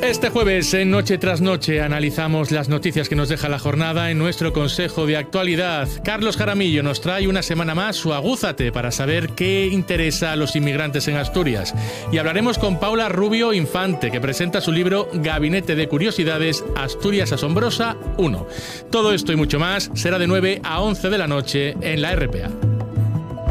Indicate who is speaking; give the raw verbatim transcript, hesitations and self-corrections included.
Speaker 1: Este jueves, en Noche tras Noche, analizamos las noticias que nos deja la jornada en nuestro Consejo de Actualidad. Carlos Jaramillo nos trae una semana más su Agúzate para saber qué interesa a los inmigrantes en Asturias. Y hablaremos con Paula Rubio Infante, que presenta su libro Gabinete de Curiosidades, Asturias Asombrosa uno. Todo esto y mucho más será de nueve a once de la noche en la R P A.